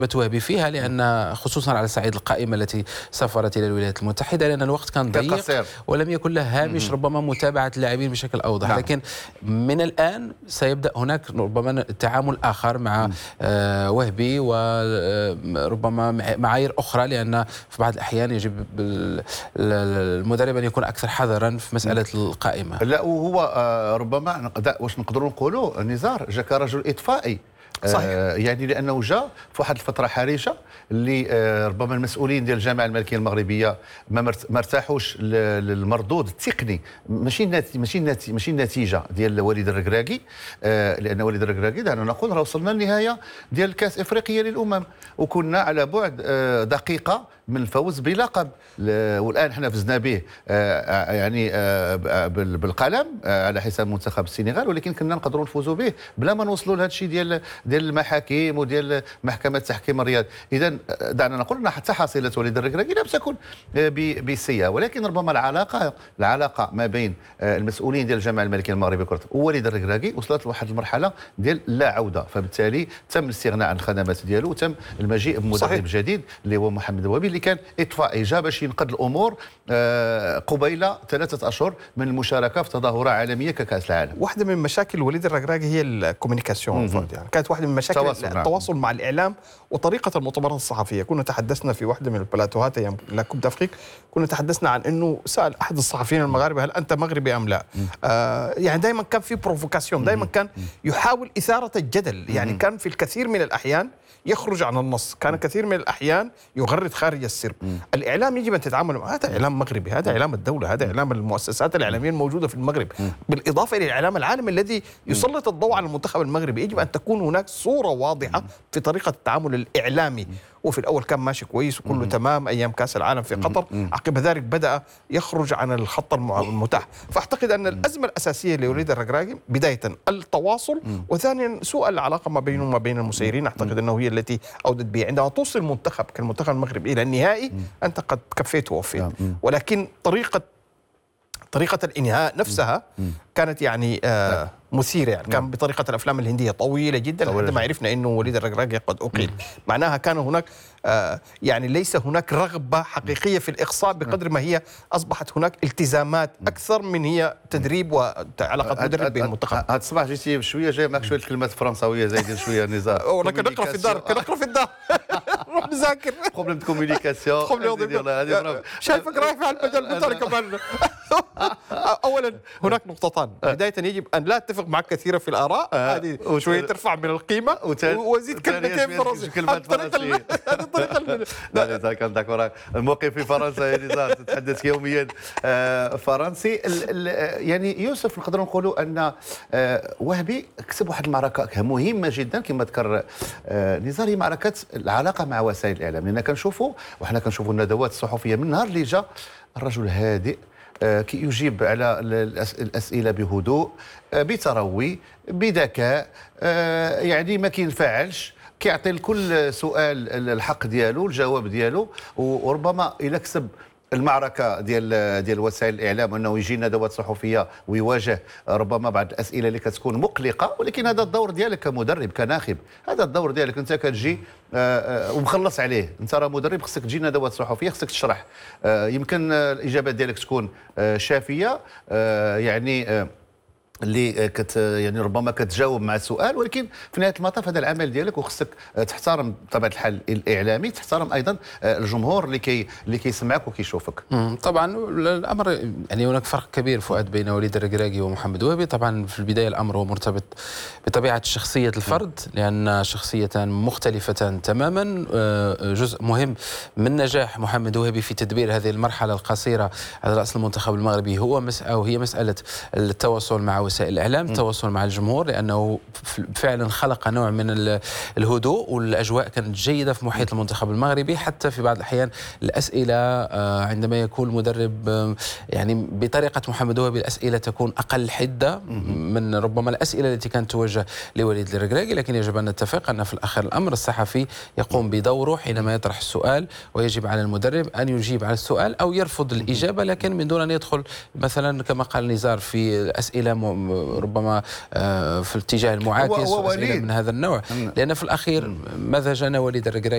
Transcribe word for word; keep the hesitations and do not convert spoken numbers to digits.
وهبي فيها، لأن خصوصا على صعيد القائمة التي سافرت إلى الولايات المتحدة، لأن الوقت كان ضيق ولم يكن له هامش ربما متابعة اللاعبين بشكل أوضح. نعم. لكن من الآن سيبدأ هناك ربما تعامل آخر مع آه وهبي وربما معايير أخرى، لأن في بعض الأحيان يجب المدرب أن يكون أكثر حذرا في مسألة القائمة. لا، وهو ربما واش نقدروا نقولوا نزار جا كرجل إطفائي. صحيح. آه يعني لانه جاء في واحد الفتره حرجه اللي آه ربما المسؤولين ديال الجامعه الملكيه المغربيه ما ارتاحوش للمردود التقني، ماشي ناتي ماشي ناتي ماشي النتيجه ديال وليد الركراكي. آه لان وليد الركراكي دعنا نقول راه وصلنا للنهايه ديال كاس افريقيا للامم، وكنا على بعد آه دقيقه من الفوز بلقب، والان حنا فزنا به آه يعني آه بالقلم آه على حساب منتخب السنغال، ولكن كنا نقدروا نفوزوا به بلا ما نوصلوا لهذا الشيء ديال ديال المحاكم وديال محكمه تحكيم الرياض. اذا دعنا نقول ان حتى حصيله وليد الركراكي لم تكن بالسيئه، ولكن ربما العلاقه العلاقه ما بين المسؤولين ديال الجامعه الملكيه المغربيه لكره ووليد الركراكي وصلت لواحد المرحله ديال لا عوده، فبالتالي تم الاستغناء عن الخدمات ديالو وتم المجيء بمدرب جديد اللي هو محمد الوهبي، اللي كان اطفائي جا باش ينقذ الامور قبيل ثلاثه اشهر من المشاركه في تظاهره عالميه ككاس العالم. واحده من مشاكل وليد الركراكي هي الكوميونيكاسيون، يعني كانت واحده من مشاكل التواصل, التواصل مع الاعلام وطريقه المؤتمرات الصحفيه. كنا تحدثنا في واحده من البلاتوهات ايام لا كوب دافريك، كنا تحدثنا عن انه سال احد الصحفيين المغاربه هل انت مغربي ام لا؟ آه يعني دائما كان في بروفوكاسيون، دائما كان يحاول اثاره الجدل، يعني كان في الكثير من الاحيان يخرج عن النص، كان كثير من الأحيان يغرد خارج السرب. الإعلام يجب أن تتعامل معه، هذا إعلام مغربي، هذا إعلام الدولة، هذا إعلام المؤسسات الإعلامية الموجودة في المغرب، بالإضافة إلى الإعلام العالمي الذي يسلط الضوء على المنتخب المغربي. يجب أن تكون هناك صورة واضحة في طريقة التعامل الإعلامي. وفي الأول كان ماشي كويس وكله تمام أيام كأس العالم في قطر، عقب ذلك بدأ يخرج عن الخط المتاح. فأعتقد أن الأزمة الأساسية لوليد الركراكي بداية التواصل، وثانيا سوء العلاقة ما بينه وما بين المسيرين. أعتقد أنه هي التي أودت به. عندما توصل المنتخب كالمنتخب المغربي إلى النهائي أنت قد كفيت ووفيت، ولكن طريقة طريقة الإنهاء نفسها كانت يعني آه مثيرة، يعني كان بطريقة الأفلام الهندية طويلة جدا لحد ما عرفنا أنه وليد الركراكي قد أقيل. معناها كان هناك آه يعني ليس هناك رغبة حقيقية في الإقصاء بقدر ما هي أصبحت هناك التزامات أكثر من هي تدريب وعلاقة مدرب بين المنتخب. هذا الصباح جيتي شوية جاي معك شوية كلمات فرنسوية زايدين شوية نزار. ولكن نقرأ في الدار، نقرأ في الدار نروح نذاكر. بروبليم دو كوميونيكاسيون. شايفك رايح في المجال البطولي كمان. أولا هناك نقطتان، بداية يجب أن لا أتفق معك كثيرا في الآراء، هذه شوية ترفع من القيمة، وزيد كلمتين فرنسي. كلمات فرنسية. هذه الطريقة. لا لا كان داكور. الموقف في فرنسا يا نزار تتحدث يوميا فرنسي. يعني يوسف نقدروا نقولوا أن وهبي كسب واحد المعركة مهمة جدا كما ذكر نزار، هي معركة العلاقة مع وسائل الإعلام، لأن كنشوفوا وحنا كنشوفوا الندوات الصحفية من نهار اللي جا الرجل هادئ كي يجيب على الأسئلة بهدوء بتروي بذكاء، يعني ما كينفعلش، كيعطي لكل سؤال الحق ديالو الجواب ديالو. وربما إلا كسب المعركه ديال ديال وسائل الاعلام انه يجي ندوات صحفيه ويواجه ربما بعض الاسئله اللي كتكون مقلقه، ولكن هذا الدور ديالك كمدرب كناخب، هذا الدور ديالك انت كتجي ومخلص عليه. انت راه مدرب خصك تجي ندوات صحفيه خصك تشرح، يمكن الاجابات ديالك تكون شافيه يعني اللي كت يعني ربما كتجاوب مع السؤال، ولكن في نهايه المطاف هذا العمل ديالك وخصك تحترم بطبيعه الحال الاعلامي، تحترم ايضا الجمهور اللي كي اللي كيسمعك وكيشوفك. طبعا الامر يعني هناك فرق كبير فؤاد بين وليد الركراكي ومحمد وهبي. طبعا في البدايه الامر هو مرتبط بطبيعه شخصيه الفرد، لان شخصيتان مختلفتان تماما. جزء مهم من نجاح محمد وهبي في تدبير هذه المرحله القصيره على راس المنتخب المغربي هو مساله وهي مساله التواصل مع وسائل الإعلام، التواصل مع الجمهور، لأنه فعلا خلق نوع من الهدوء والأجواء كانت جيدة في محيط المنتخب المغربي. حتى في بعض الأحيان الأسئلة عندما يكون المدرب يعني بطريقة محمد وهبي الأسئلة تكون أقل حدة من ربما الأسئلة التي كانت توجه لوليد الركراكي، لكن يجب أن نتفق أن في الآخر الأمر الصحفي يقوم بدوره حينما يطرح السؤال، ويجب على المدرب أن يجيب على السؤال أو يرفض الإجابة، لكن من دون أن يدخل مثلا كما قال نزار في أسئلة ربما في الاتجاه المعاكس وأسئلة من هذا النوع، لأن في الأخير ماذا جنى وليد الركراكي